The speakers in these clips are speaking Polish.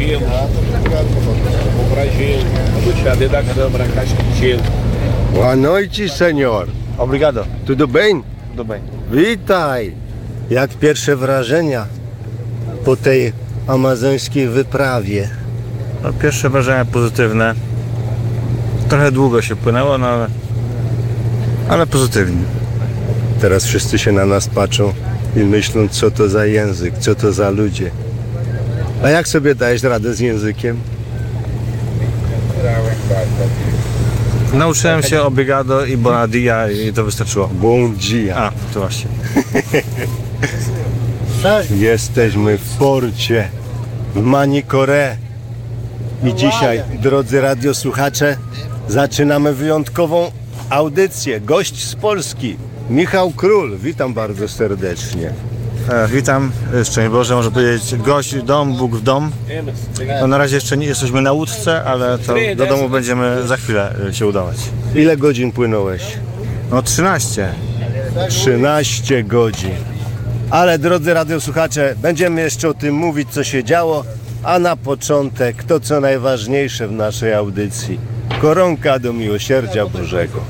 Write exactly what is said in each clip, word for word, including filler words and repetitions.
gelo. Vou comprar gelo. Puxa, dentro da câmara, a caixa de gelo. Boa noite, senhor. Obrigado. Tudo bem? Tudo bem. Witaj. Jak pierwsze wrażenia po tej amazońskiej wyprawie? No, pierwsze wrażenia pozytywne. Trochę długo się płynęło, no ale, ale pozytywnie. Teraz wszyscy się na nas patrzą i myślą, co to za język, co to za ludzie. A jak sobie dajesz radę z językiem? Nauczyłem się obrigado i buona dia i to wystarczyło. Bon dia. A, to właśnie. Jesteśmy w porcie w Manicoré. I dzisiaj, drodzy radiosłuchacze, zaczynamy wyjątkową audycję. Gość z Polski, Michał Król. Witam bardzo serdecznie. E, witam, szczęść Boże, może powiedzieć gość, dom, Bóg w dom. No, na razie jeszcze nie jesteśmy na łódce, ale to do domu będziemy za chwilę się udawać. Ile godzin płynąłeś? No trzynaście. trzynaście godzin. Ale drodzy radiosłuchacze, będziemy jeszcze o tym mówić, co się działo, a na początek to, co najważniejsze w naszej audycji. Koronka do miłosierdzia Bożego.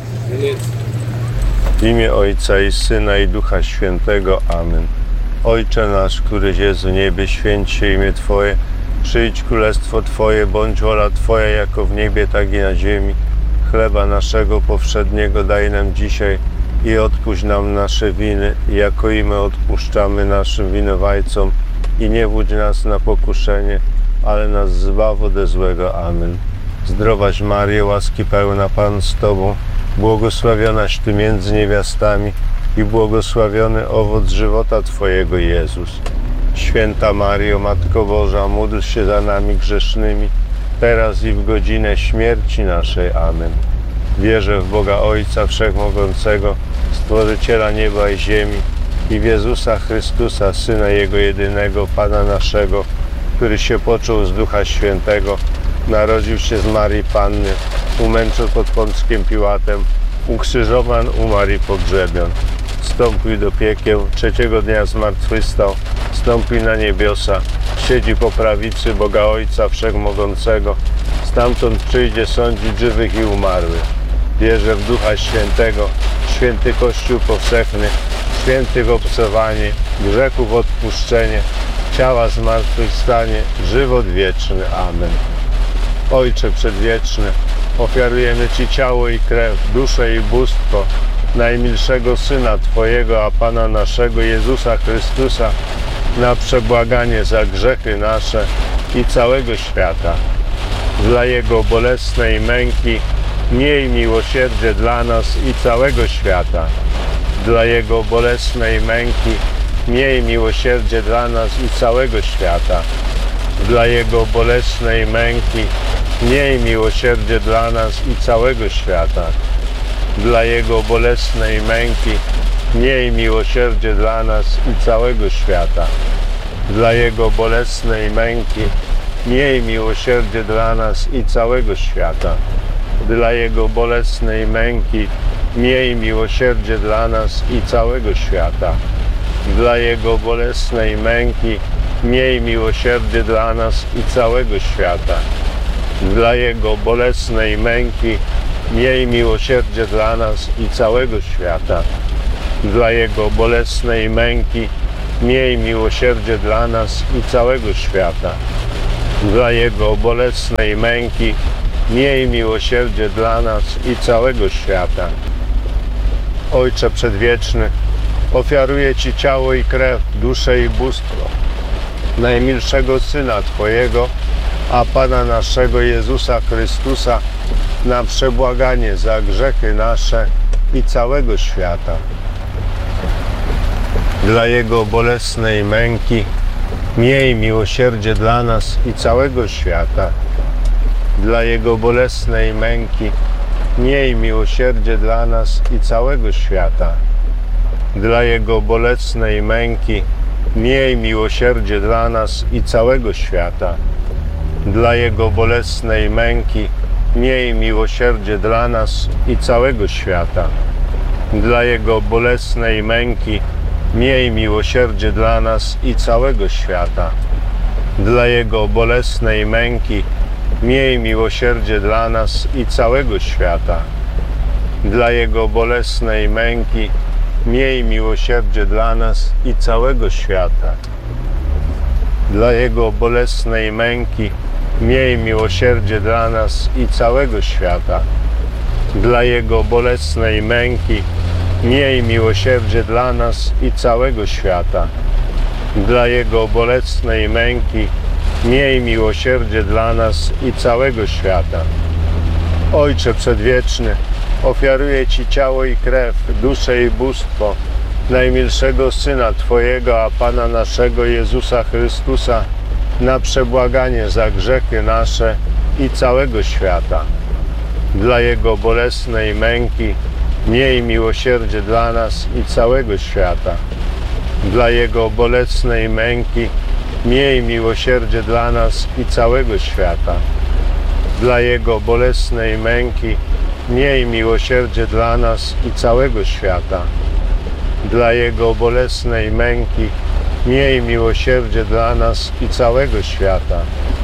W imię Ojca i Syna i Ducha Świętego. Amen. Ojcze nasz, któryś jest w niebie, święć się imię Twoje. Przyjdź królestwo Twoje, bądź wola Twoja jako w niebie, tak i na ziemi. Chleba naszego powszedniego daj nam dzisiaj i odpuść nam nasze winy, jako i my odpuszczamy naszym winowajcom. I nie wódź nas na pokuszenie, ale nas zbaw ode złego. Amen. Zdrowaś Maryjo, łaski pełna, Pan z Tobą, błogosławionaś Ty między niewiastami i błogosławiony owoc żywota Twojego, Jezus. Święta Maryjo, Matko Boża, módl się za nami grzesznymi, teraz i w godzinę śmierci naszej. Amen. Wierzę w Boga Ojca Wszechmogącego, Stworzyciela nieba i ziemi, i w Jezusa Chrystusa, Syna Jego jedynego, Pana naszego, który się począł z Ducha Świętego, narodził się z Marii Panny, umęczył pod Pąckiem Piłatem, ukrzyżowan, umarł i pogrzebion. Wstąpił do piekieł, trzeciego dnia zmartwychwstał, wstąpił na niebiosa, siedzi po prawicy Boga Ojca Wszechmogącego, stamtąd przyjdzie sądzić żywych i umarłych. Wierzę w Ducha Świętego, święty Kościół powszechny, świętych obcowanie, grzechów odpuszczenie, ciała zmartwychwstanie, żywot wieczny. Amen. Ojcze Przedwieczny, ofiarujemy Ci ciało i krew, duszę i bóstwo najmilszego Syna Twojego, a Pana naszego Jezusa Chrystusa, na przebłaganie za grzechy nasze i całego świata. Dla Jego bolesnej męki miej miłosierdzie dla nas i całego świata. Dla Jego bolesnej męki miej miłosierdzie dla nas i całego świata. Dla Jego bolesnej męki miej miłosierdzie dla nas i całego świata. Dla Jego bolesnej męki miej miłosierdzie dla nas i całego świata. Dla Jego bolesnej męki miej miłosierdzie dla nas i całego świata. Dla Jego bolesnej męki miej miłosierdzie dla nas i całego świata. Dla Jego bolesnej męki miej miłosierdzie dla nas i całego świata. Dla Jego bolesnej męki miej miłosierdzie dla nas i całego świata. Dla Jego bolesnej męki miej miłosierdzie dla nas i całego świata. Dla Jego bolesnej męki miej miłosierdzie dla nas i całego świata. Ojcze Przedwieczny, ofiaruję Ci ciało i krew, duszę i bóstwo najmilszego Syna Twojego, a Pana naszego Jezusa Chrystusa, na przebłaganie za grzechy nasze i całego świata. Dla Jego bolesnej męki miej miłosierdzie dla nas i całego świata. Dla Jego bolesnej męki miej miłosierdzie dla nas i całego świata. Dla Jego bolesnej męki miej miłosierdzie dla nas i całego świata. Dla Jego bolesnej męki miej miłosierdzie dla nas i całego świata. Dla Jego bolesnej męki miej miłosierdzie dla nas i całego świata. dla Jego bolesnej męki, miej miłosierdzie dla nas i całego świata. Dla Jego bolesnej męki, miej miłosierdzie dla nas i całego świata. Dla Jego bolesnej męki, miej miłosierdzie dla nas i całego świata. Dla Jego bolesnej męki, miej miłosierdzie dla nas i całego świata. Dla Jego bolesnej męki, miej miłosierdzie dla nas i całego świata. Ojcze Przedwieczny, ofiaruję Ci ciało i krew, duszę i bóstwo najmilszego Syna Twojego, a Pana naszego Jezusa Chrystusa, na przebłaganie za grzechy nasze i całego świata. Dla Jego bolesnej męki, miej miłosierdzie dla nas i całego świata. Dla Jego bolesnej męki, miej miłosierdzie dla nas i całego świata. Dla Jego bolesnej męki, miej miłosierdzie dla nas i całego świata. Dla Jego bolesnej męki, miej miłosierdzie dla nas i całego świata.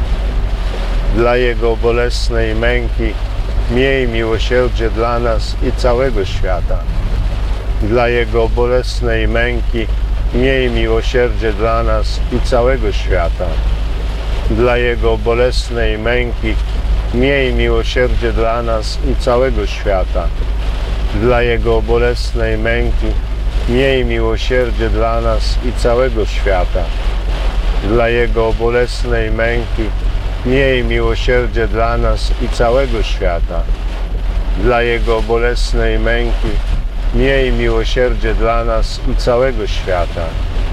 Dla Jego bolesnej męki, miej miłosierdzie dla nas i całego świata. Dla Jego bolesnej męki, miej miłosierdzie dla nas i całego świata. Dla Jego bolesnej męki, miej miłosierdzie dla nas i całego świata. Dla Jego bolesnej męki, miej miłosierdzie dla nas i całego świata. Dla Jego bolesnej męki, miej miłosierdzie dla nas i całego świata. Dla Jego bolesnej męki, miej miłosierdzie dla nas i całego świata.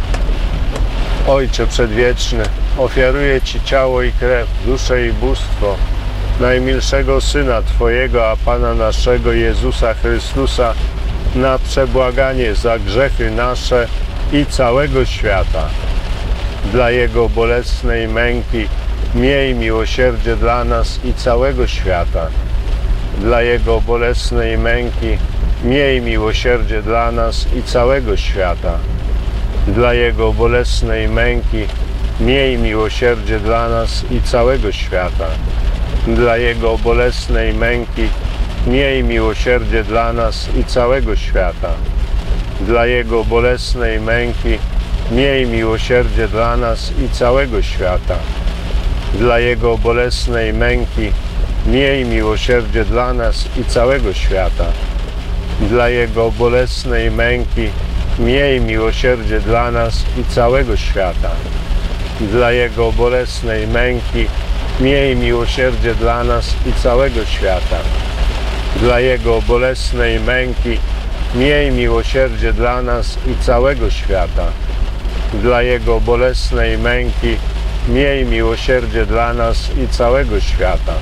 Ojcze Przedwieczny, ofiaruję Ci ciało i krew, duszę i bóstwo najmilszego Syna Twojego, a Pana naszego Jezusa Chrystusa, na przebłaganie za grzechy nasze i całego świata. Dla Jego bolesnej męki, miej miłosierdzie dla nas i całego świata. Dla Jego bolesnej męki, miej miłosierdzie dla nas i całego świata. Dla Jego bolesnej męki, miej miłosierdzie dla nas i całego świata. Dla Jego bolesnej męki, miej miłosierdzie dla nas i całego świata. Dla Jego bolesnej męki, miej miłosierdzie dla nas i całego świata. Dla Jego bolesnej męki, miej miłosierdzie dla nas i całego świata. Dla Jego bolesnej męki, miej miłosierdzie dla nas i całego świata. Dla Jego bolesnej męki, miej miłosierdzie dla nas i całego świata. Dla Jego bolesnej męki, miej miłosierdzie dla nas i całego świata. Dla Jego bolesnej męki, miej miłosierdzie dla nas i całego świata.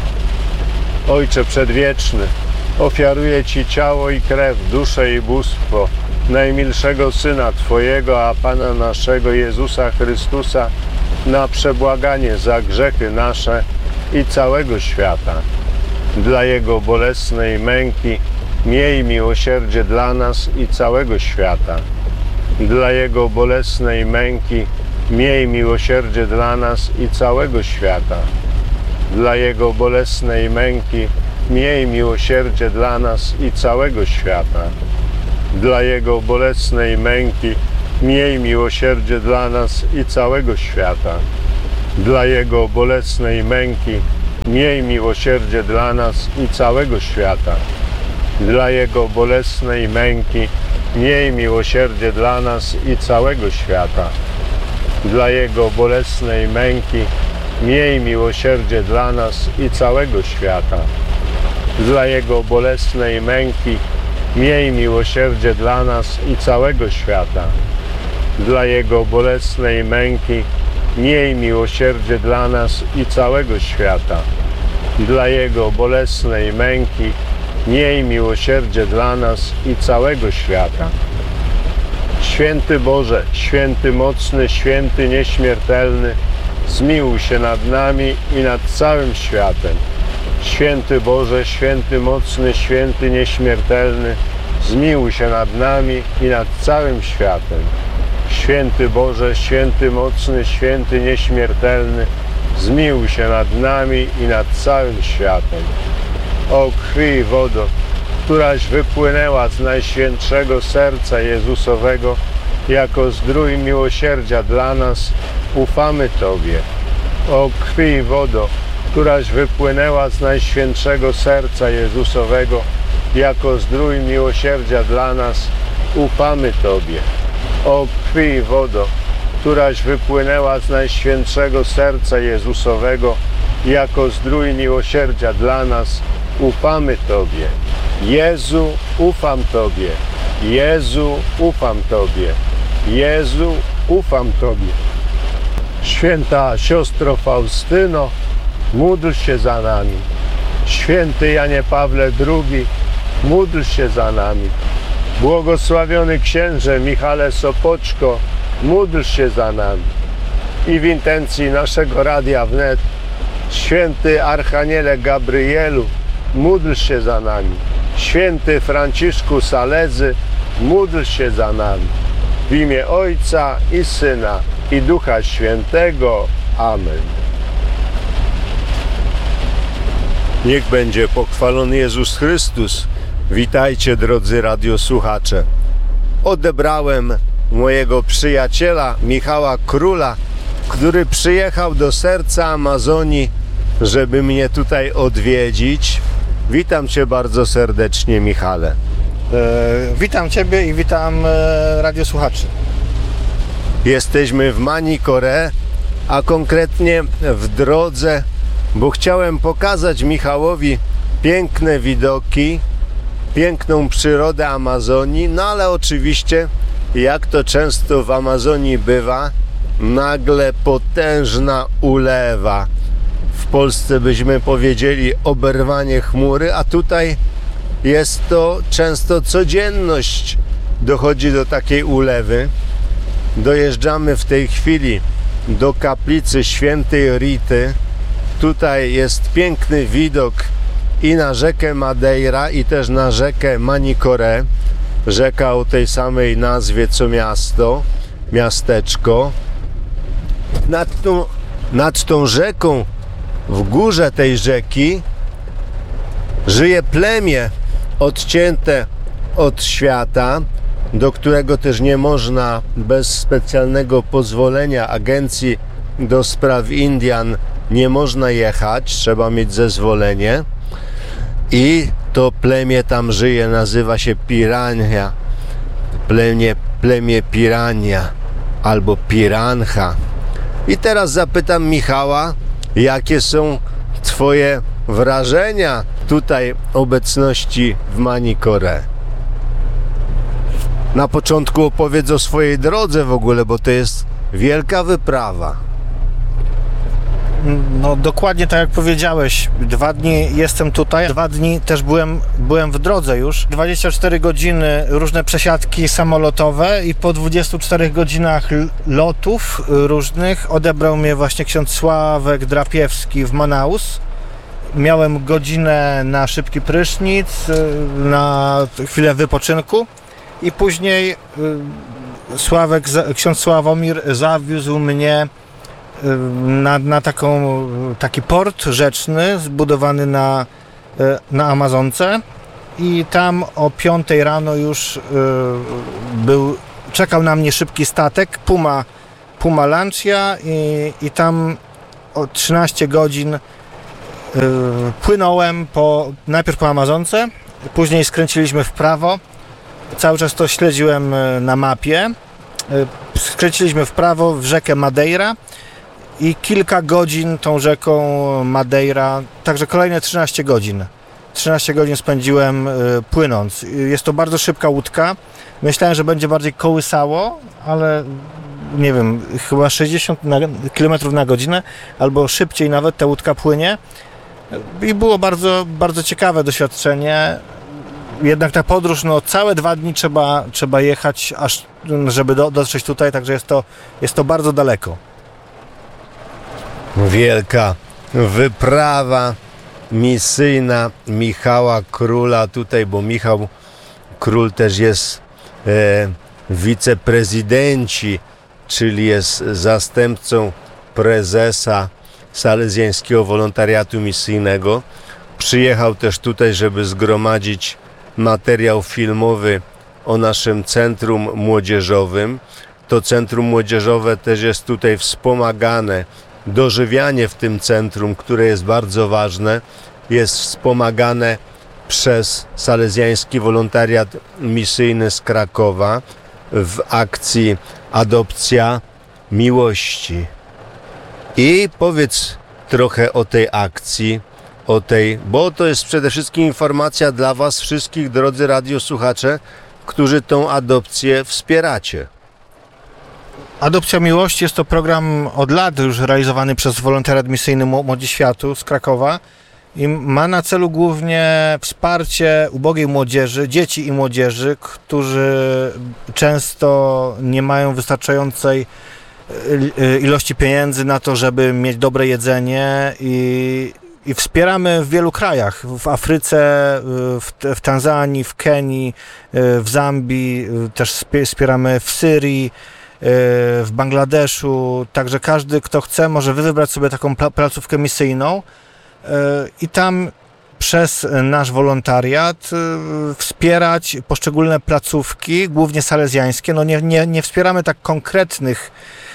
Ojcze Przedwieczny, ofiaruję Ci ciało i krew, duszę i bóstwo najmilszego Syna Twojego, a Pana naszego Jezusa Chrystusa, na przebłaganie za grzechy nasze i całego świata. Dla Jego bolesnej męki, miej miłosierdzie dla nas i całego świata. Dla Jego bolesnej męki, miej miłosierdzie dla nas i całego świata. Dla Jego bolesnej męki, miej miłosierdzie dla nas i całego świata. Dla Jego bolesnej męki, miej miłosierdzie dla nas i całego świata. Dla Jego bolesnej męki, miej miłosierdzie dla nas i całego świata. Dla Jego bolesnej męki, miej miłosierdzie dla nas i całego świata. Dla Jego bolesnej męki, miej miłosierdzie dla nas i całego świata. Dla Jego bolesnej męki, miej miłosierdzie dla nas i całego świata. Dla Jego bolesnej męki, miej miłosierdzie dla nas i całego świata. Dla Jego bolesnej męki, miej miłosierdzie dla nas i całego świata. Święty Boże, święty mocny, święty nieśmiertelny, zmiłuj się nad nami i nad całym światem. Święty Boże, święty mocny, święty nieśmiertelny, zmiłuj się nad nami i nad całym światem. Święty Boże, święty mocny, święty nieśmiertelny, zmiłuj się nad nami i nad całym światem. O krwi i wodo, któraś wypłynęła z Najświętszego Serca Jezusowego, jako zdrój miłosierdzia dla nas, ufamy Tobie. O krwi i wodo, któraś wypłynęła z Najświętszego Serca Jezusowego, jako zdrój miłosierdzia dla nas, ufamy Tobie. O krwi i wodo, któraś wypłynęła z Najświętszego Serca Jezusowego, jako zdrój miłosierdzia dla nas, ufamy Tobie. Jezu, ufam Tobie. Jezu, ufam Tobie. Jezu, ufam Tobie. Święta siostro Faustyno, módl się za nami. Święty Janie Pawle drugi, módl się za nami. Błogosławiony księże Michale Sopoczko, módl się za nami. I w intencji naszego Radia Wnet, święty Archaniele Gabrielu, módl się za nami. Święty Franciszku Salezy, módl się za nami. W imię Ojca i Syna i Ducha Świętego. Amen. Niech będzie pochwalony Jezus Chrystus. Witajcie, drodzy radiosłuchacze. Odebrałem mojego przyjaciela Michała Króla, który przyjechał do serca Amazonii, żeby mnie tutaj odwiedzić. Witam Cię bardzo serdecznie, Michale. E, witam Ciebie i witam e, radiosłuchaczy. Jesteśmy w Manicoré, a konkretnie w drodze, bo chciałem pokazać Michałowi piękne widoki, piękną przyrodę Amazonii, no ale oczywiście, jak to często w Amazonii bywa, nagle potężna ulewa. W Polsce byśmy powiedzieli oberwanie chmury, a tutaj jest to często codzienność. Dochodzi do takiej ulewy. Dojeżdżamy w tej chwili do kaplicy świętej Rity. Tutaj jest piękny widok i na rzekę Madeira, i też na rzekę Manicoré. Rzeka o tej samej nazwie co miasto, miasteczko. Nad tą, nad tą rzeką, w górze tej rzeki, żyje plemię odcięte od świata, do którego też nie można bez specjalnego pozwolenia Agencji do Spraw Indian nie można jechać, trzeba mieć zezwolenie. I to plemię tam żyje, nazywa się Pirania, plemię, plemię Pirania albo Piranha. I teraz zapytam Michała, jakie są Twoje wrażenia tutaj obecności w Manicoré. Na początku opowiedz o swojej drodze w ogóle, bo to jest wielka wyprawa. No dokładnie tak jak powiedziałeś, dwa dni jestem tutaj, dwa dni też byłem, byłem w drodze już. dwadzieścia cztery godziny różne przesiadki samolotowe i po dwudziestu czterech godzinach lotów różnych odebrał mnie właśnie ksiądz Sławek Drapiewski w Manaus. Miałem godzinę na szybki prysznic, na chwilę wypoczynku i później Sławek, ksiądz Sławomir zawiózł mnie na, na taką, taki port rzeczny zbudowany na, na Amazonce i tam o piątej rano już był, czekał na mnie szybki statek Puma, Puma Lancia i, i tam o trzynaście godzin płynąłem po, najpierw po Amazonce, później skręciliśmy w prawo, cały czas to śledziłem na mapie, skręciliśmy w prawo w rzekę Madeira i kilka godzin tą rzeką Madeira, także kolejne trzynaście godzin. trzynaście godzin spędziłem y, płynąc. Jest to bardzo szybka łódka. Myślałem, że będzie bardziej kołysało, ale nie wiem, chyba sześćdziesiąt kilometrów na godzinę, albo szybciej nawet ta łódka płynie. I było bardzo, bardzo ciekawe doświadczenie. Jednak ta podróż, no całe dwa dni trzeba, trzeba jechać, aż żeby do, dotrzeć tutaj, także jest to, jest to bardzo daleko. Wielka wyprawa misyjna Michała Króla tutaj, bo Michał Król też jest e, wiceprezydenci czyli jest zastępcą prezesa Salezjańskiego Wolontariatu Misyjnego. Przyjechał też tutaj, żeby zgromadzić materiał filmowy o naszym centrum młodzieżowym. To centrum młodzieżowe też jest tutaj wspomagane. Dożywianie w tym centrum, które jest bardzo ważne, jest wspomagane przez Salezjański Wolontariat Misyjny z Krakowa w akcji Adopcja Miłości. I powiedz trochę o tej akcji, o tej, bo to jest przede wszystkim informacja dla Was wszystkich, drodzy radiosłuchacze, którzy tą adopcję wspieracie. Adopcja Miłości jest to program od lat już realizowany przez Wolontariat Misyjny Młodzi Światu z Krakowa i ma na celu głównie wsparcie ubogiej młodzieży, dzieci i młodzieży, którzy często nie mają wystarczającej ilości pieniędzy na to, żeby mieć dobre jedzenie i, i wspieramy w wielu krajach, w Afryce, w, w Tanzanii, w Kenii, w Zambii, też wspieramy w Syrii, w Bangladeszu, także każdy, kto chce, może wybrać sobie taką placówkę misyjną i tam przez nasz wolontariat wspierać poszczególne placówki, głównie salezjańskie. No nie, nie, nie wspieramy tak konkretnych,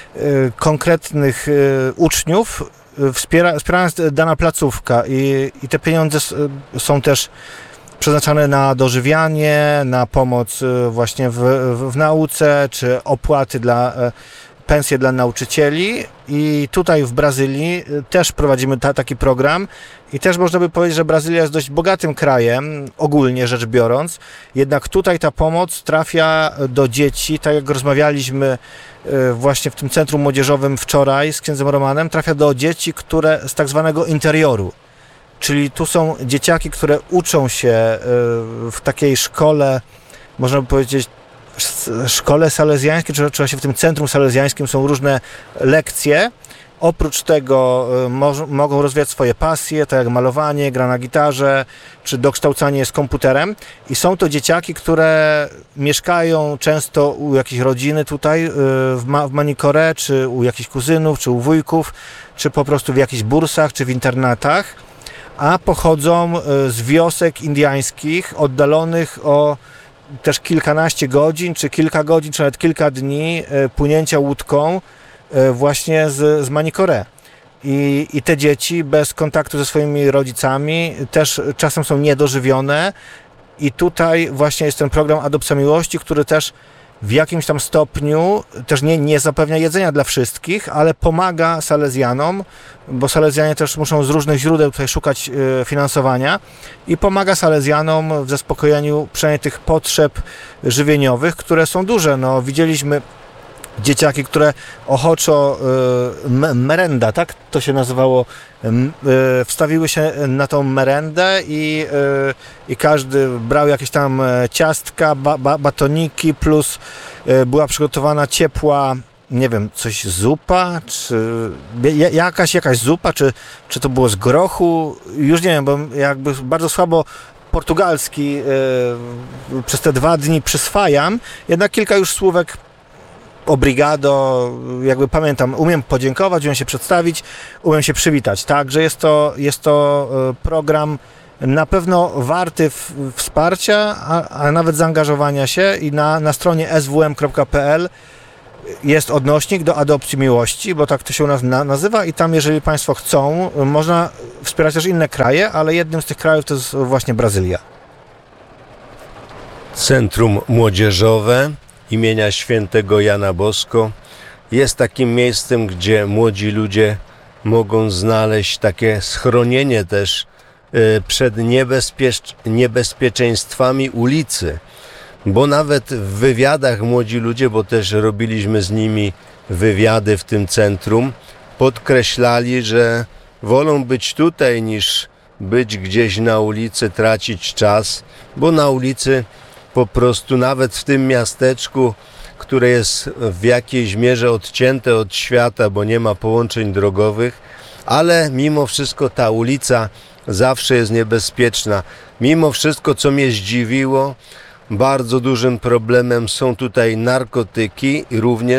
konkretnych uczniów, wspiera, wspiera nas dana placówka i, i te pieniądze są też przeznaczane na dożywianie, na pomoc właśnie w, w, w nauce, czy opłaty dla, pensje dla nauczycieli. I tutaj w Brazylii też prowadzimy ta, taki program i też można by powiedzieć, że Brazylia jest dość bogatym krajem, ogólnie rzecz biorąc, jednak tutaj ta pomoc trafia do dzieci, tak jak rozmawialiśmy właśnie w tym centrum młodzieżowym wczoraj z księdzem Romanem, trafia do dzieci, które z tak zwanego interioru. Czyli tu są dzieciaki, które uczą się w takiej szkole, można by powiedzieć, szkole salezjańskiej, czy, czy właśnie w tym centrum salezjańskim są różne lekcje. Oprócz tego mo mogą rozwijać swoje pasje, tak jak malowanie, gra na gitarze, czy dokształcanie z komputerem. I są to dzieciaki, które mieszkają często u jakiejś rodziny tutaj w, Ma w Manicoré, czy u jakichś kuzynów, czy u wujków, czy po prostu w jakichś bursach, czy w internatach, a pochodzą z wiosek indyjskich, oddalonych o też kilkanaście godzin, czy kilka godzin, czy nawet kilka dni płynięcia łódką właśnie z, z Manicoré. I, I te dzieci bez kontaktu ze swoimi rodzicami też czasem są niedożywione i tutaj właśnie jest ten program Adopcja Miłości, który też w jakimś tam stopniu też nie, nie zapewnia jedzenia dla wszystkich, ale pomaga salezjanom, bo salezjanie też muszą z różnych źródeł tutaj szukać finansowania i pomaga salezjanom w zaspokojeniu przynajmniej tych potrzeb żywieniowych, które są duże. No, widzieliśmy dzieciaki, które ochoczo y, merenda, tak to się nazywało, y, wstawiły się na tą merendę i, y, i każdy brał jakieś tam ciastka, ba, ba, batoniki, plus y, była przygotowana ciepła, nie wiem, coś zupa, czy jakaś, jakaś zupa, czy, czy to było z grochu, już nie wiem, bo jakby bardzo słabo portugalski y, przez te dwa dni przyswajam, jednak kilka już słówek obrigado, jakby pamiętam, umiem podziękować, umiem się przedstawić, umiem się przywitać. Także jest to, jest to program na pewno warty w, wsparcia, a, a nawet zaangażowania się i na, na stronie s w m kropka p l jest odnośnik do Adopcji Miłości, bo tak to się u nas na, nazywa i tam, jeżeli Państwo chcą, można wspierać też inne kraje, ale jednym z tych krajów to jest właśnie Brazylia. Centrum Młodzieżowe imienia Świętego Jana Bosko jest takim miejscem, gdzie młodzi ludzie mogą znaleźć takie schronienie też przed niebezpiecz- niebezpieczeństwami ulicy, bo nawet w wywiadach młodzi ludzie, bo też robiliśmy z nimi wywiady w tym centrum, podkreślali, że wolą być tutaj niż być gdzieś na ulicy, tracić czas, bo na ulicy po prostu nawet w tym miasteczku, które jest w jakiejś mierze odcięte od świata, bo nie ma połączeń drogowych, ale mimo wszystko ta ulica zawsze jest niebezpieczna. Mimo wszystko, co mnie zdziwiło, bardzo dużym problemem są tutaj narkotyki i również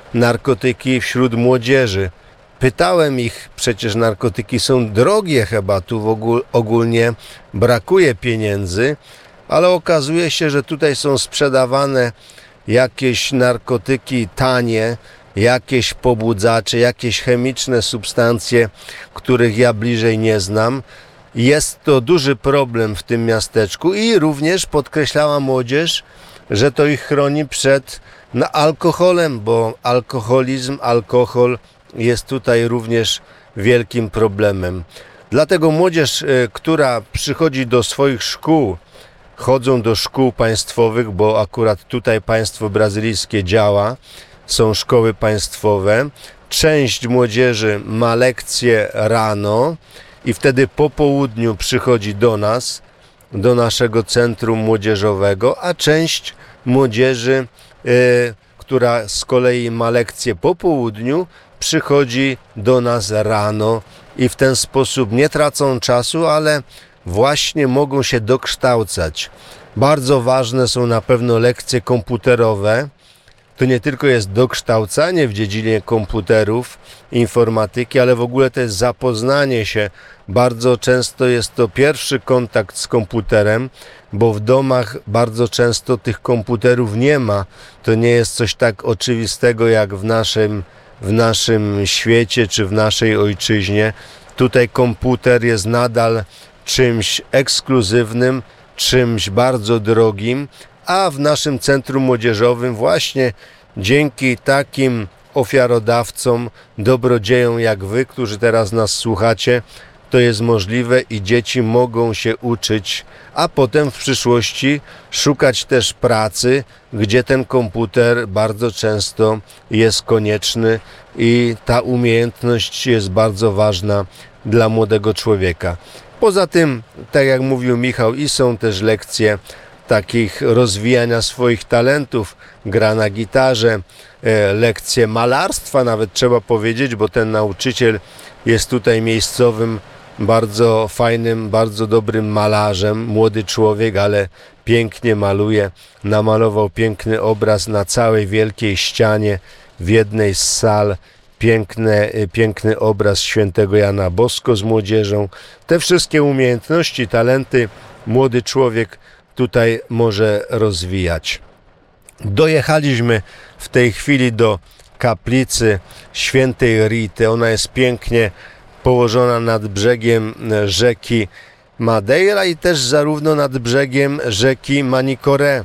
narkotyki wśród młodzieży. Pytałem ich, przecież narkotyki są drogie chyba, tu w ogóle ogólnie brakuje pieniędzy, ale okazuje się, że tutaj są sprzedawane jakieś narkotyki tanie, jakieś pobudzacze, jakieś chemiczne substancje, których ja bliżej nie znam. Jest to duży problem w tym miasteczku i również podkreślała młodzież, że to ich chroni przed no, alkoholem, bo alkoholizm, alkohol jest tutaj również wielkim problemem. Dlatego młodzież, która przychodzi do swoich szkół, chodzą do szkół państwowych, bo akurat tutaj państwo brazylijskie działa, są szkoły państwowe. Część młodzieży ma lekcje rano i wtedy po południu przychodzi do nas, do naszego centrum młodzieżowego, a część młodzieży, y, która z kolei ma lekcje po południu, przychodzi do nas rano i w ten sposób nie tracą czasu, ale właśnie mogą się dokształcać. Bardzo ważne są na pewno lekcje komputerowe. To nie tylko jest dokształcanie w dziedzinie komputerów, informatyki, ale w ogóle to jest zapoznanie się. Bardzo często jest to pierwszy kontakt z komputerem, bo w domach bardzo często tych komputerów nie ma. To nie jest coś tak oczywistego jak w naszym, w naszym świecie czy w naszej ojczyźnie. Tutaj komputer jest nadal czymś ekskluzywnym, czymś bardzo drogim, a w naszym centrum młodzieżowym właśnie dzięki takim ofiarodawcom, dobrodziejom jak wy, którzy teraz nas słuchacie, to jest możliwe i dzieci mogą się uczyć, a potem w przyszłości szukać też pracy, gdzie ten komputer bardzo często jest konieczny i ta umiejętność jest bardzo ważna dla młodego człowieka. Poza tym, tak jak mówił Michał, i są też lekcje takich rozwijania swoich talentów, gra na gitarze, lekcje malarstwa nawet trzeba powiedzieć, bo ten nauczyciel jest tutaj miejscowym, bardzo fajnym, bardzo dobrym malarzem, młody człowiek, ale pięknie maluje, namalował piękny obraz na całej wielkiej ścianie w jednej z sal, piękny, piękny obraz świętego Jana Bosko z młodzieżą. Te wszystkie umiejętności, talenty młody człowiek tutaj może rozwijać. Dojechaliśmy w tej chwili do kaplicy świętej Rity. Ona jest pięknie położona nad brzegiem rzeki Madeira i też zarówno nad brzegiem rzeki Manicoré,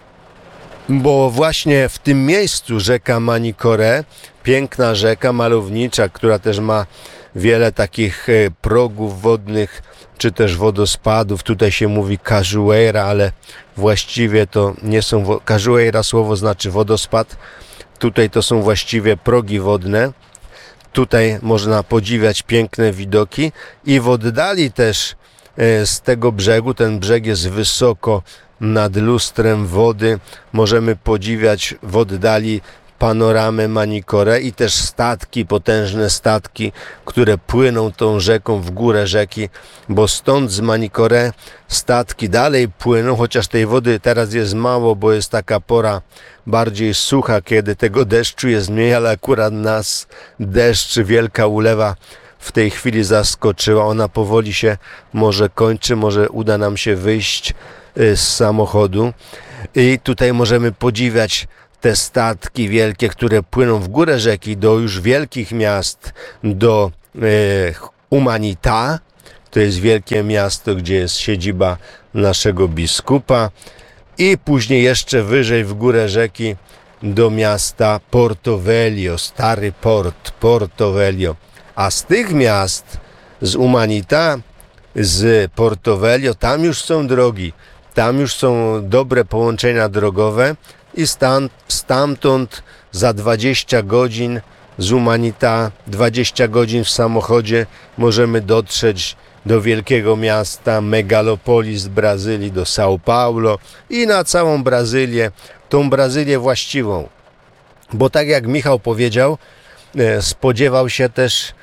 bo właśnie w tym miejscu rzeka Manicoré, piękna rzeka malownicza, która też ma wiele takich progów wodnych, czy też wodospadów. Tutaj się mówi cajueira, ale właściwie to nie są... Cajueira słowo znaczy wodospad. Tutaj to są właściwie progi wodne. Tutaj można podziwiać piękne widoki i w oddali też z tego brzegu, ten brzeg jest wysoko nad lustrem wody, możemy podziwiać w oddali panoramę Manicoré i też statki, potężne statki, które płyną tą rzeką w górę rzeki, bo stąd z Manicoré statki dalej płyną, chociaż tej wody teraz jest mało, bo jest taka pora bardziej sucha, kiedy tego deszczu jest mniej, ale akurat nas deszcz, wielka ulewa w tej chwili zaskoczyła. Ona powoli się może kończy, może uda nam się wyjść z samochodu i tutaj możemy podziwiać te statki wielkie, które płyną w górę rzeki do już wielkich miast, do e, Humanitá. To jest wielkie miasto, gdzie jest siedziba naszego biskupa i później jeszcze wyżej w górę rzeki do miasta Porto Velho, stary port, Porto Velho. A z tych miast, z Humanitá, z Porto Velho, tam już są drogi, tam już są dobre połączenia drogowe i stam, stamtąd za dwadzieścia godzin z Humanitá, dwadzieścia godzin w samochodzie możemy dotrzeć do wielkiego miasta Megalopolis Brazylii, do São Paulo i na całą Brazylię, tą Brazylię właściwą. Bo tak jak Michał powiedział, spodziewał się też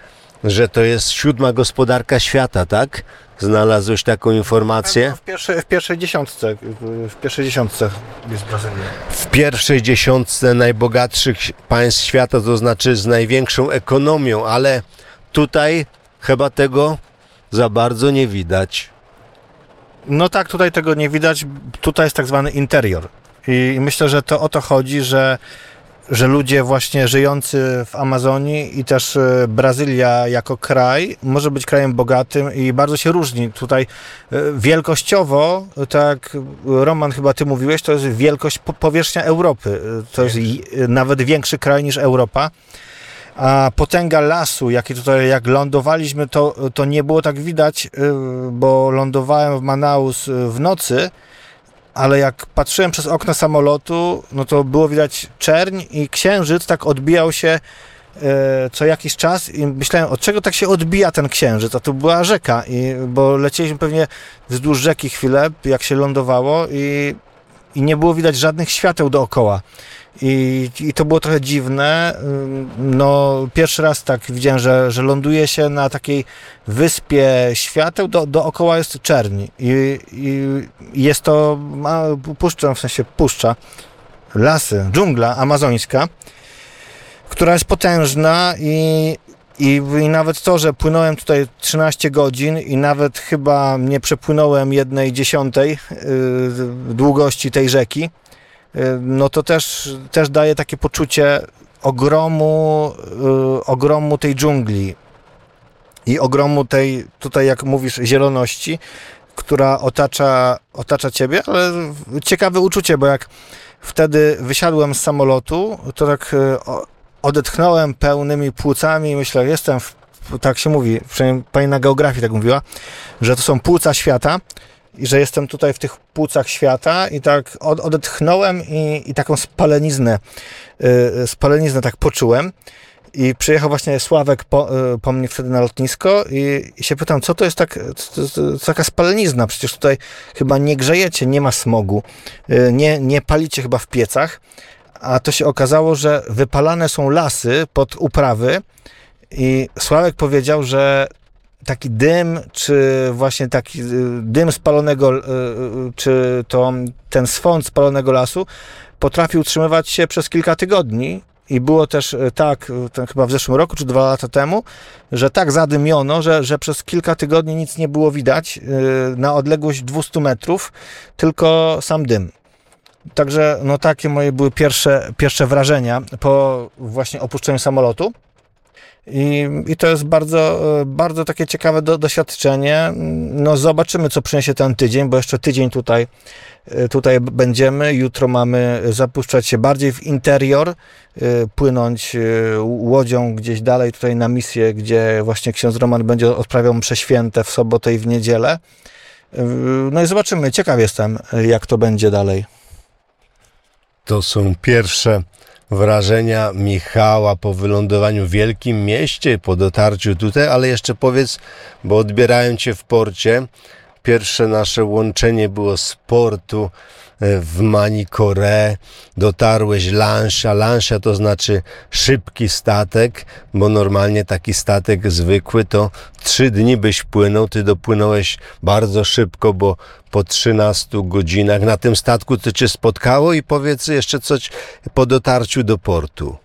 że to jest siódma gospodarka świata, tak? Znalazłeś taką informację? W pierwszej, w pierwszej dziesiątce, w pierwszej dziesiątce jest Brazylia. W pierwszej dziesiątce najbogatszych państw świata, to znaczy z największą ekonomią, ale tutaj chyba tego za bardzo nie widać. No tak, tutaj tego nie widać, tutaj jest tak zwany interior. I myślę, że to o to chodzi, że, że ludzie właśnie żyjący w Amazonii i też Brazylia jako kraj może być krajem bogatym i bardzo się różni. Tutaj wielkościowo, tak Roman chyba ty mówiłeś, to jest wielkość powierzchnia Europy. To jest nawet większy kraj niż Europa. A potęga lasu, jaki tutaj, jak lądowaliśmy, to, to nie było tak widać, bo lądowałem w Manaus w nocy, ale jak patrzyłem przez okno samolotu, no to było widać czerń i księżyc tak odbijał się co jakiś czas i myślałem, od czego tak się odbija ten księżyc, a to była rzeka, i, bo lecieliśmy pewnie wzdłuż rzeki chwilę, jak się lądowało i, i nie było widać żadnych świateł dookoła. I, I to było trochę dziwne. No, pierwszy raz tak widziałem, że, że ląduje się na takiej wyspie świateł, do, dookoła jest czerń. I, i jest to a, puszcza, w sensie puszcza, lasy, dżungla amazońska, która jest potężna i, i, i nawet to, że płynąłem tutaj trzynaście godzin i nawet chyba nie przepłynąłem jednej dziesiątej yy, długości tej rzeki, no to też, też daje takie poczucie ogromu, yy, ogromu tej dżungli i ogromu tej, tutaj jak mówisz, zieloności, która otacza, otacza ciebie, ale ciekawe uczucie, bo jak wtedy wysiadłem z samolotu, to tak yy, odetchnąłem pełnymi płucami i myślę, jestem, w, tak się mówi, przynajmniej pani na geografii tak mówiła, że to są płuca świata, i że jestem tutaj w tych płucach świata i tak od, odetchnąłem i, i taką spaleniznę, y, spaleniznę tak poczułem. I przyjechał właśnie Sławek po, y, po mnie wtedy na lotnisko i, i się pytam, co to jest tak, to, to, to taka spalenizna? Przecież tutaj chyba nie grzejecie, nie ma smogu, y, nie, nie palicie chyba w piecach. A to się okazało, że wypalane są lasy pod uprawy i Sławek powiedział, że taki dym, czy właśnie taki dym spalonego, czy to ten swąd spalonego lasu potrafi utrzymywać się przez kilka tygodni. I było też tak, chyba w zeszłym roku, czy dwa lata temu, że tak zadymiono, że, że przez kilka tygodni nic nie było widać na odległość dwieście metrów, tylko sam dym. Także no takie moje były pierwsze, pierwsze wrażenia po właśnie opuszczeniu samolotu. I, I to jest bardzo, bardzo takie ciekawe do, doświadczenie. No zobaczymy, co przyniesie ten tydzień, bo jeszcze tydzień tutaj, tutaj będziemy. Jutro mamy zapuszczać się bardziej w interior, płynąć łodzią gdzieś dalej tutaj na misję, gdzie właśnie ksiądz Roman będzie odprawiał msze święte w sobotę i w niedzielę. No i zobaczymy. Ciekaw jestem, jak to będzie dalej. To są pierwsze wrażenia Michała po wylądowaniu w wielkim mieście, po dotarciu tutaj, ale jeszcze powiedz, bo odbierają cię w porcie. Pierwsze nasze łączenie było z portu w Manicoré. Dotarłeś Lancia. Lancia to znaczy szybki statek, bo normalnie taki statek zwykły to trzy dni byś płynął. Ty dopłynąłeś bardzo szybko, bo po trzynastu godzinach. Na tym statku co cię spotkało i powiedz jeszcze coś po dotarciu do portu.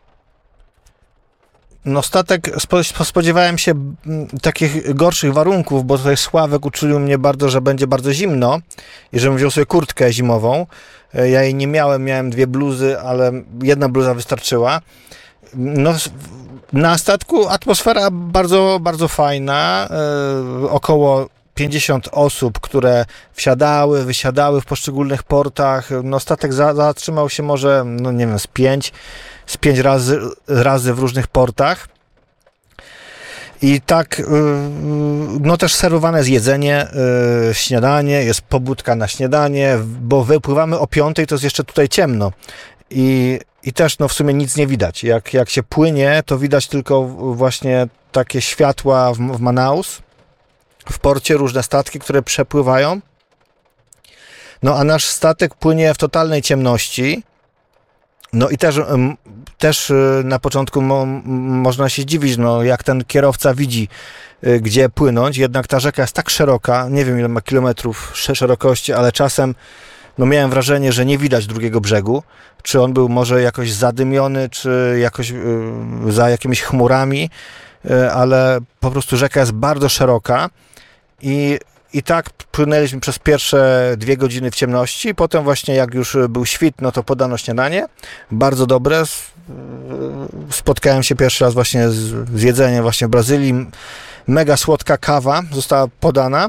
No statek, spodziewałem się takich gorszych warunków, bo tutaj Sławek uczynił mnie bardzo, że będzie bardzo zimno i żebym wziął sobie kurtkę zimową. Ja jej nie miałem, miałem dwie bluzy, ale jedna bluza wystarczyła. No, na statku atmosfera bardzo, bardzo fajna, yy, około pięćdziesiąt osób, które wsiadały, wysiadały w poszczególnych portach. No statek za, zatrzymał się może, no nie wiem, z pięć, z pięć razy, razy w różnych portach. I tak, no też serwowane jest jedzenie, śniadanie, jest pobudka na śniadanie, bo wypływamy o piątej, to jest jeszcze tutaj ciemno. I, i też no w sumie nic nie widać. Jak, jak się płynie, to widać tylko właśnie takie światła w, w Manaus. W porcie różne statki, które przepływają. No a nasz statek płynie w totalnej ciemności. No i też, też na początku mo, można się dziwić, no jak ten kierowca widzi, gdzie płynąć, jednak ta rzeka jest tak szeroka, nie wiem ile ma kilometrów szerokości, ale czasem no miałem wrażenie, że nie widać drugiego brzegu, czy on był może jakoś zadymiony, czy jakoś yy, za jakimiś chmurami, yy, ale po prostu rzeka jest bardzo szeroka i, i tak płynęliśmy przez pierwsze dwie godziny w ciemności, potem właśnie jak już był świt, no to podano śniadanie, bardzo dobre, spotkałem się pierwszy raz właśnie z, z jedzeniem właśnie w Brazylii, mega słodka kawa została podana.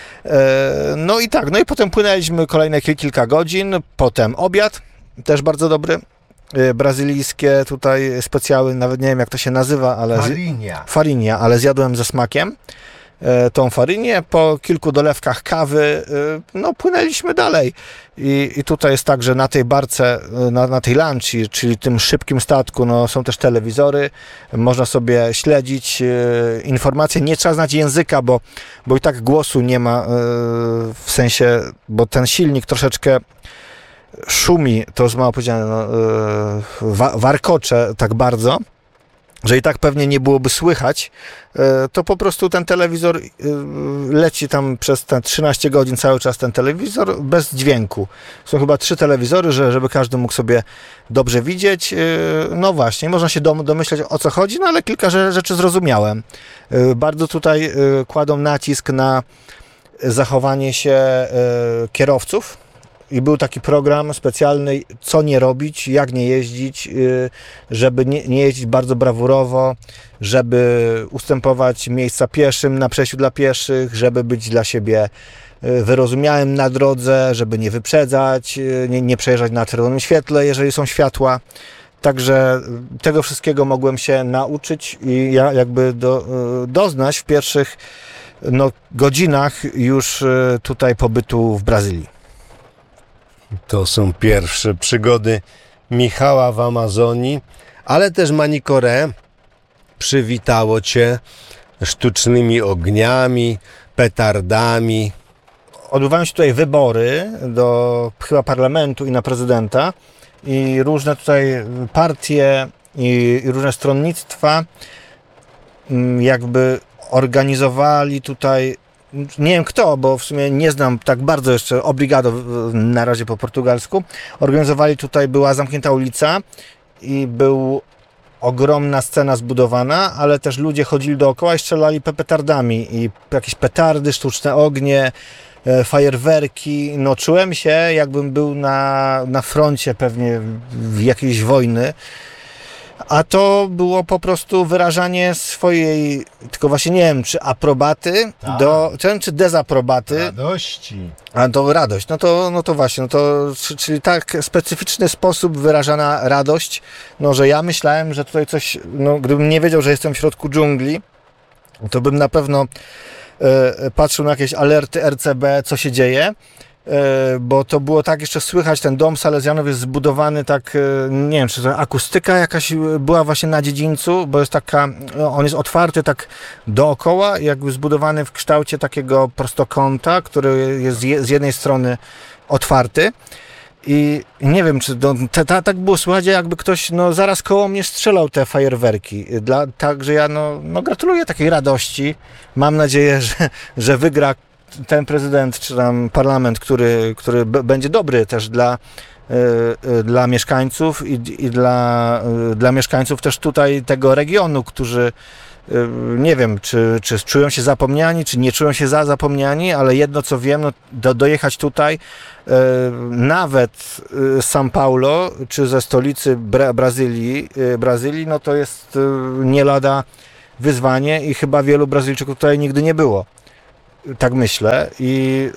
No i tak, no i potem płynęliśmy kolejne kilka godzin, potem obiad, też bardzo dobry, brazylijskie tutaj specjały, nawet nie wiem jak to się nazywa, ale... Farinha. Farinha, ale zjadłem ze smakiem tą farinię, po kilku dolewkach kawy, no płynęliśmy dalej. I, i tutaj jest tak, że na tej barce, na, na tej lanci, czyli tym szybkim statku, no są też telewizory, można sobie śledzić e, informacje, nie trzeba znać języka, bo, bo i tak głosu nie ma, e, w sensie, bo ten silnik troszeczkę szumi, to jest mało powiedziane, no, e, wa, warkocze tak bardzo, że i tak pewnie nie byłoby słychać, to po prostu ten telewizor leci tam przez te trzynaście godzin cały czas ten telewizor bez dźwięku. Są chyba trzy telewizory, żeby każdy mógł sobie dobrze widzieć. No właśnie, można się domyśleć o co chodzi, no ale kilka rzeczy zrozumiałem. Bardzo tutaj kładą nacisk na zachowanie się kierowców. I był taki program specjalny, co nie robić, jak nie jeździć, żeby nie, nie jeździć bardzo brawurowo, żeby ustępować miejsca pieszym na przejściu dla pieszych, żeby być dla siebie wyrozumiałym na drodze, żeby nie wyprzedzać, nie, nie przejeżdżać na czerwonym świetle, jeżeli są światła. Także tego wszystkiego mogłem się nauczyć i ja jakby do, doznać w pierwszych no, godzinach już tutaj pobytu w Brazylii. To są pierwsze przygody Michała w Amazonii, ale też Manicoré przywitało Cię sztucznymi ogniami, petardami. Odbywają się tutaj wybory do chyba parlamentu i na prezydenta i różne tutaj partie i, i różne stronnictwa jakby organizowali tutaj, nie wiem kto, bo w sumie nie znam tak bardzo jeszcze, obrigado na razie po portugalsku, organizowali tutaj, była zamknięta ulica i był ogromna scena zbudowana, ale też ludzie chodzili dookoła i strzelali petardami i jakieś petardy, sztuczne ognie, fajerwerki. No czułem się jakbym był na, na froncie pewnie w jakiejś wojny. A to było po prostu wyrażanie swojej, tylko właśnie nie wiem, czy aprobaty, tak. do, czy, czy dezaprobaty. Radości. A to radość, no to, no to właśnie, no to, czyli tak specyficzny sposób wyrażana radość, no że ja myślałem, że tutaj coś, no gdybym nie wiedział, że jestem w środku dżungli, to bym na pewno e, patrzył na jakieś alerty R C B, co się dzieje. Bo to było tak jeszcze słychać, ten dom Salezjanów jest zbudowany tak, nie wiem, czy to akustyka jakaś była właśnie na dziedzińcu, bo jest taka, on jest otwarty tak dookoła, jakby zbudowany w kształcie takiego prostokąta, który jest z jednej strony otwarty i nie wiem, czy to, te, ta, tak było słychać, jakby ktoś no, zaraz koło mnie strzelał te fajerwerki. Dla, także ja no, no gratuluję takiej radości, mam nadzieję, że, że wygra ten prezydent, czy tam parlament, który, który b- będzie dobry też dla, y, y, dla mieszkańców i, i dla, y, dla mieszkańców też tutaj tego regionu, którzy y, nie wiem, czy, czy czują się zapomniani, czy nie czują się za zapomniani, ale jedno co wiem, no, do, dojechać tutaj y, nawet y, z São Paulo, czy ze stolicy Bra- Brazylii, y, Brazylii, no to jest y, nie lada wyzwanie i chyba wielu Brazylijczyków tutaj nigdy nie było. Tak myślę i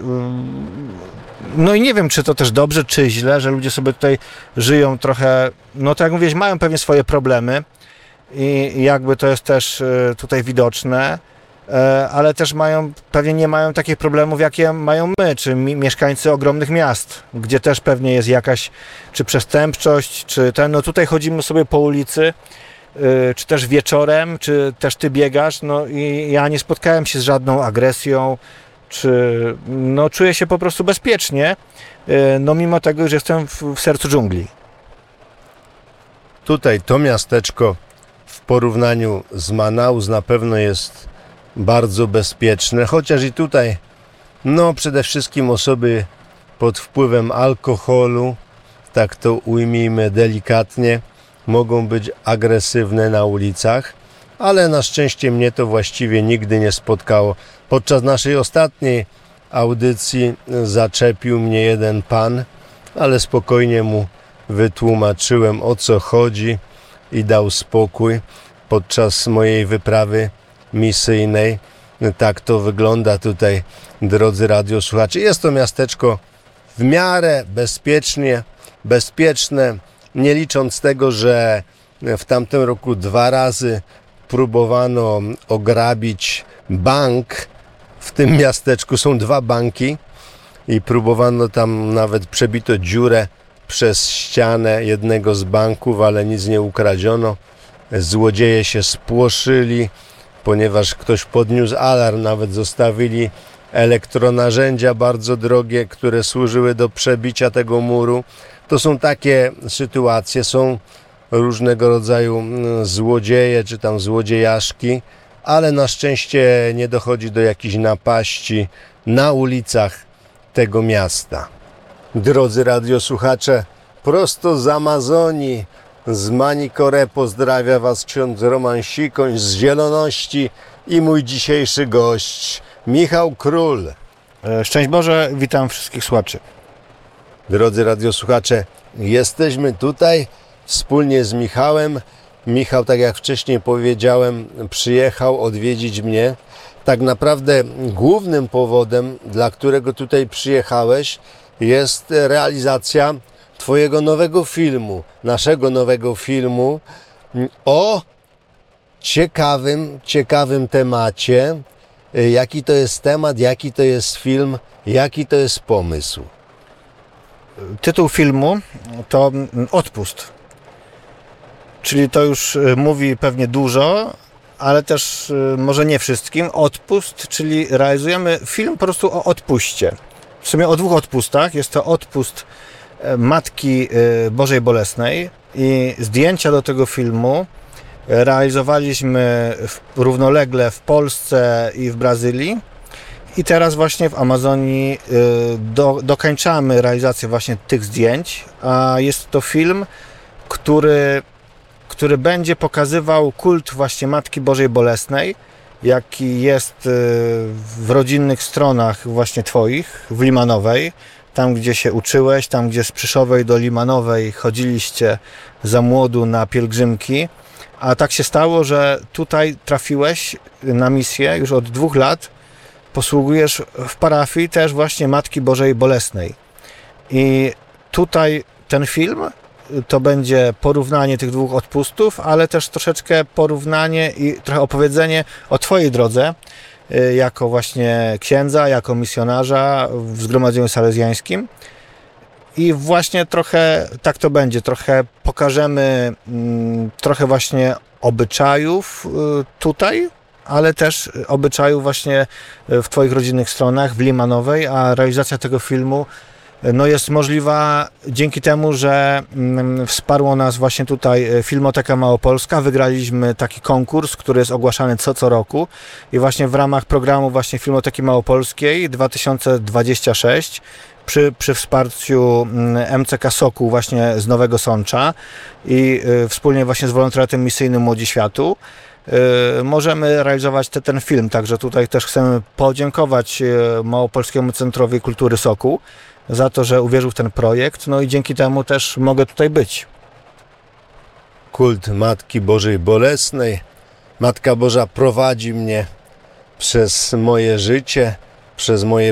no i nie wiem, czy to też dobrze, czy źle, że ludzie sobie tutaj żyją trochę, no tak jak mówiłeś, mają pewnie swoje problemy i jakby to jest też tutaj widoczne, ale też mają, pewnie nie mają takich problemów, jakie mają my, czy mi, mieszkańcy ogromnych miast, gdzie też pewnie jest jakaś, czy przestępczość, czy ten, no tutaj chodzimy sobie po ulicy, czy też wieczorem, czy też ty biegasz, no i ja nie spotkałem się z żadną agresją, czy no czuję się po prostu bezpiecznie, no mimo tego, że jestem w, w sercu dżungli. Tutaj to miasteczko w porównaniu z Manaus na pewno jest bardzo bezpieczne, chociaż i tutaj no przede wszystkim osoby pod wpływem alkoholu, tak to ujmijmy delikatnie, mogą być agresywne na ulicach, ale na szczęście mnie to właściwie nigdy nie spotkało. Podczas naszej ostatniej audycji zaczepił mnie jeden pan, ale spokojnie mu wytłumaczyłem, o co chodzi i dał spokój podczas mojej wyprawy misyjnej. Tak to wygląda tutaj, drodzy radiosłuchacze. Jest to miasteczko w miarę bezpiecznie, bezpieczne, nie licząc tego, że w tamtym roku dwa razy próbowano ograbić bank. W tym miasteczku są dwa banki i próbowano tam, nawet przebito dziurę przez ścianę jednego z banków, ale nic nie ukradziono. Złodzieje się spłoszyli, ponieważ ktoś podniósł alarm, nawet zostawili elektronarzędzia bardzo drogie, które służyły do przebicia tego muru. To są takie sytuacje, są różnego rodzaju złodzieje czy tam złodziejaszki, ale na szczęście nie dochodzi do jakichś napaści na ulicach tego miasta. Drodzy radiosłuchacze, prosto z Amazonii, z Manicore pozdrawia Was ksiądz Roman Sikoń z Zieloności i mój dzisiejszy gość Michał Król. Szczęść Boże, witam wszystkich słuchaczy. Drodzy radiosłuchacze, jesteśmy tutaj wspólnie z Michałem. Michał, tak jak wcześniej powiedziałem, przyjechał odwiedzić mnie. Tak naprawdę głównym powodem, dla którego tutaj przyjechałeś, jest realizacja Twojego nowego filmu, naszego nowego filmu o ciekawym, ciekawym temacie. Jaki to jest temat, jaki to jest film, jaki to jest pomysł? Tytuł filmu to Odpust. Czyli to już mówi pewnie dużo, ale też może nie wszystkim. Odpust, czyli realizujemy film po prostu o odpuście. W sumie o dwóch odpustach. Jest to odpust Matki Bożej Bolesnej i zdjęcia do tego filmu realizowaliśmy w, równolegle w Polsce i w Brazylii. I teraz właśnie w Amazonii do, dokończamy realizację właśnie tych zdjęć, a jest to film, który, który będzie pokazywał kult właśnie Matki Bożej Bolesnej, jaki jest w rodzinnych stronach właśnie Twoich, w Limanowej, tam gdzie się uczyłeś, tam gdzie z Przyszowej do Limanowej chodziliście za młodu na pielgrzymki, a tak się stało, że tutaj trafiłeś na misję już od dwóch lat. Posługujesz w parafii też właśnie Matki Bożej Bolesnej. I tutaj ten film to będzie porównanie tych dwóch odpustów, ale też troszeczkę porównanie i trochę opowiedzenie o Twojej drodze jako właśnie księdza, jako misjonarza w Zgromadzeniu Salezjańskim. I właśnie trochę tak to będzie, trochę pokażemy mm, trochę właśnie obyczajów y, tutaj, ale też obyczaju właśnie w Twoich rodzinnych stronach, w Limanowej, a realizacja tego filmu no jest możliwa dzięki temu, że wsparło nas właśnie tutaj Filmoteka Małopolska. Wygraliśmy taki konkurs, który jest ogłaszany co co roku i właśnie w ramach programu właśnie Filmoteki Małopolskiej dwa tysiące dwudziesty szósty przy, przy wsparciu M C K Sokół właśnie z Nowego Sącza i wspólnie właśnie z wolontariatem misyjnym Młodzi Światu możemy realizować te, ten film. Także tutaj też chcemy podziękować Małopolskiemu Centrowi Kultury Sokół za to, że uwierzył w ten projekt, no i dzięki temu też mogę tutaj być. Kult Matki Bożej Bolesnej. Matka Boża prowadzi mnie przez moje życie, przez moje